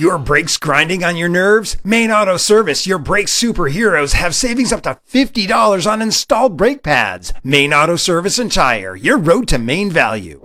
Your brakes grinding on your nerves? Main Auto Service, your brake superheroes, have savings up to $50 on installed brake pads. Main Auto Service and Tire, your road to main value.